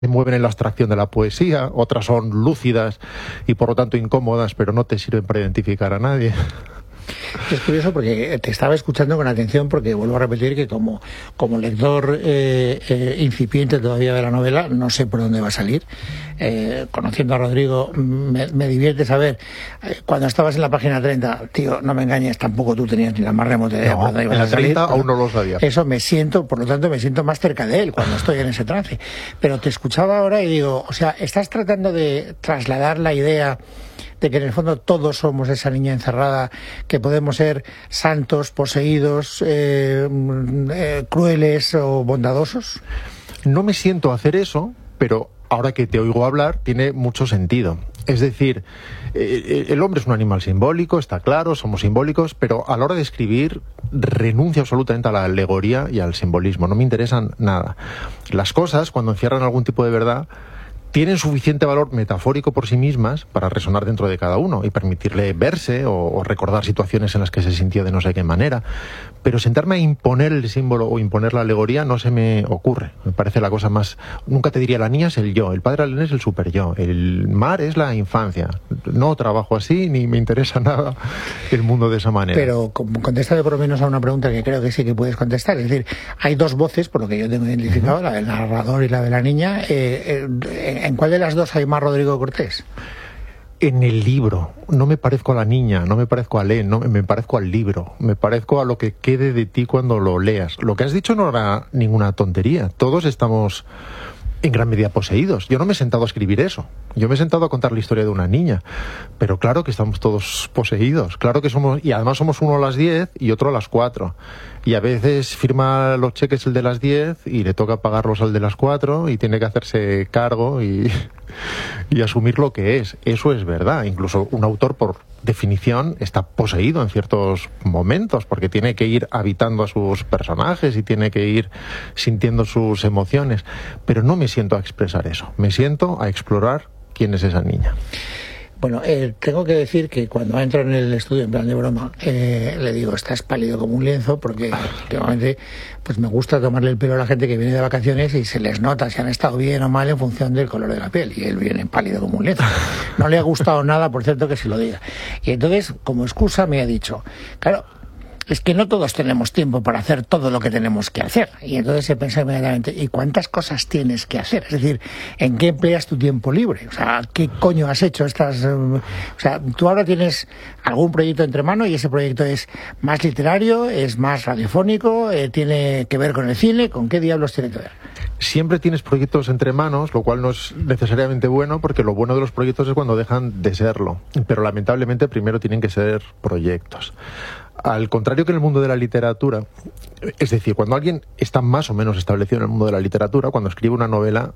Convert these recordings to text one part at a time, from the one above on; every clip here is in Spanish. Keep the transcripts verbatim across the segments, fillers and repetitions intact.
se mueven en la abstracción de la poesía, otras son lúcidas y por lo tanto incómodas, pero no te sirven para identificar a nadie. Es curioso porque te estaba escuchando con atención, porque vuelvo a repetir que como, como lector eh, eh, incipiente todavía de la novela, no sé por dónde va a salir. Eh, conociendo a Rodrigo, me, me divierte saber, eh, cuando estabas en la página treinta, tío, no me engañes, tampoco tú tenías ni la más remota idea. No, en la treinta aún no lo sabía. Eso me siento, por lo tanto me siento más cerca de él cuando estoy en ese trance. Pero te escuchaba ahora y digo, o sea, estás tratando de trasladar la idea de que en el fondo todos somos esa niña encerrada, que podemos ser santos, poseídos, eh, eh, crueles o bondadosos. No me siento a hacer eso, pero ahora que te oigo hablar tiene mucho sentido. Es decir, eh, el hombre es un animal simbólico, está claro, somos simbólicos, pero a la hora de escribir renuncio absolutamente a la alegoría y al simbolismo, no me interesan nada. Las cosas, cuando encierran algún tipo de verdad, tienen suficiente valor metafórico por sí mismas para resonar dentro de cada uno y permitirle verse o, o recordar situaciones en las que se sintió de no sé qué manera. Pero sentarme a imponer el símbolo o imponer la alegoría no se me ocurre. Me parece la cosa más... Nunca te diría, la niña es el yo, el padre Alén es el super yo, el mar es la infancia. No trabajo así ni me interesa nada el mundo de esa manera. Pero contéstale por lo menos a una pregunta que creo que sí que puedes contestar. Es decir, hay dos voces, por lo que yo tengo identificado, uh-huh. la del narrador y la de la niña. Eh, eh, ¿En cuál de las dos hay más Rodrigo Cortés? En el libro. No me parezco a la niña, no me parezco a Alén, no, me parezco al libro. Me parezco a lo que quede de ti cuando lo leas. Lo que has dicho no era ninguna tontería. Todos estamos en gran medida poseídos. Yo no me he sentado a escribir eso. Yo me he sentado a contar la historia de una niña. Pero claro que estamos todos poseídos. Claro que somos... Y además somos uno a las diez y otro a las cuatro. Y a veces firma los cheques el de las diez y le toca pagarlos al de las cuatro y tiene que hacerse cargo y, y asumir lo que es. Eso es verdad. Incluso un autor, por definición, está poseído en ciertos momentos porque tiene que ir habitando a sus personajes y tiene que ir sintiendo sus emociones. Pero no me siento a expresar eso. Me siento a explorar quién es esa niña. Bueno, eh, tengo que decir que cuando entro en el estudio en plan de broma, eh, le digo, estás pálido como un lienzo, porque últimamente pues me gusta tomarle el pelo a la gente que viene de vacaciones y se les nota si han estado bien o mal en función del color de la piel, y él viene pálido como un lienzo. No le ha gustado nada, por cierto, que se lo diga. Y entonces, como excusa, me ha dicho, claro, es que no todos tenemos tiempo para hacer todo lo que tenemos que hacer. Y entonces he pensado inmediatamente, ¿y cuántas cosas tienes que hacer? Es decir, ¿en qué empleas tu tiempo libre? O sea, ¿qué coño has hecho estas...? Uh, o sea, tú ahora tienes algún proyecto entre manos y ese proyecto es más literario, es más radiofónico, eh, tiene que ver con el cine. ¿Con qué diablos tiene que ver? Siempre tienes proyectos entre manos, lo cual no es necesariamente bueno, porque lo bueno de los proyectos es cuando dejan de serlo. Pero lamentablemente primero tienen que ser proyectos. Al contrario que en el mundo de la literatura, es decir, cuando alguien está más o menos establecido en el mundo de la literatura, cuando escribe una novela,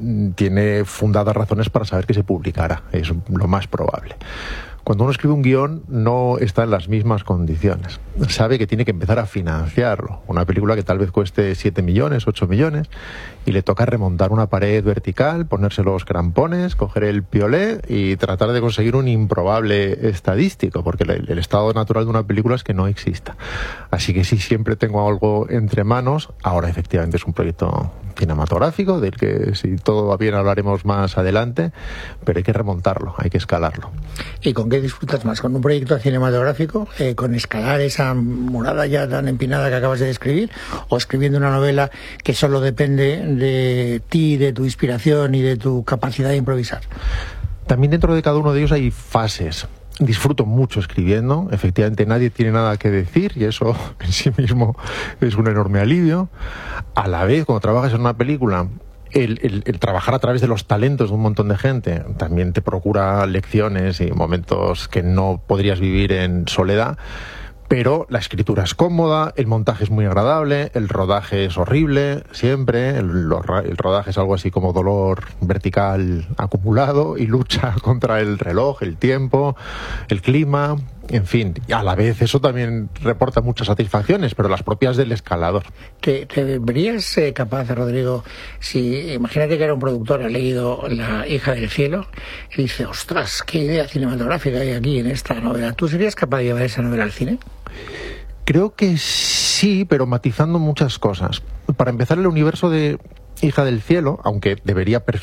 tiene fundadas razones para saber que se publicará, es lo más probable. Cuando uno escribe un guión no está en las mismas condiciones. Sabe que tiene que empezar a financiarlo. Una película que tal vez cueste siete millones, ocho millones, y le toca remontar una pared vertical, ponerse los crampones, coger el piolé y tratar de conseguir un improbable estadístico, porque el, el estado natural de una película es que no exista. Así que sí, siempre tengo algo entre manos. Ahora efectivamente es un proyecto cinematográfico, del que si todo va bien hablaremos más adelante, pero hay que remontarlo, hay que escalarlo. ¿Y con qué disfrutas más? ¿Con un proyecto cinematográfico? Eh, ¿Con escalar esa morada ya tan empinada que acabas de describir? ¿O escribiendo una novela que solo depende de ti, de tu inspiración y de tu capacidad de improvisar? También dentro de cada uno de ellos hay fases. Disfruto mucho escribiendo, efectivamente nadie tiene nada que decir y eso en sí mismo es un enorme alivio. A la vez, cuando trabajas en una película, el, el, el trabajar a través de los talentos de un montón de gente también te procura lecciones y momentos que no podrías vivir en soledad. Pero la escritura es cómoda, el montaje es muy agradable, el rodaje es horrible, siempre. El, el rodaje es algo así como dolor vertical acumulado y lucha contra el reloj, el tiempo, el clima, en fin. Y a la vez eso también reporta muchas satisfacciones, pero las propias del escalador. ¿Te, te verías eh, capaz, Rodrigo, si imagínate que era un productor, ha leído La hija del cielo y dice, ostras, qué idea cinematográfica hay aquí en esta novela? ¿Tú serías capaz de llevar esa novela al cine? Creo que sí, pero matizando muchas cosas. Para empezar, el universo de hija del cielo, aunque debería